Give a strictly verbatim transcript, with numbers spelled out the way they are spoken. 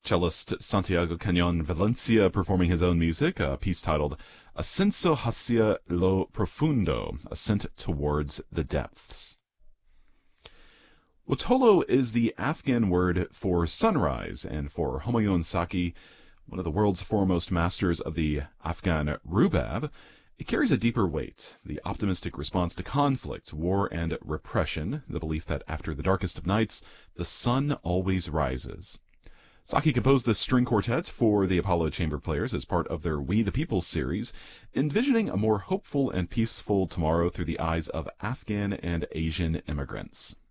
cellist Santiago Canyon Valencia performing his own music, a piece titled Ascenso hacia lo profundo, Ascent Towards the Depths. Wotolo is the Afghan word for sunrise, and for Humayun Saki, one of the world's foremost masters of the Afghan rubab, it carries a deeper weight, the optimistic response to conflict, war, and repression, the belief that after the darkest of nights, the sun always rises. Saki composed this string quartet for the Apollo Chamber Players as part of their We the People series, envisioning a more hopeful and peaceful tomorrow through the eyes of Afghan and Asian immigrants.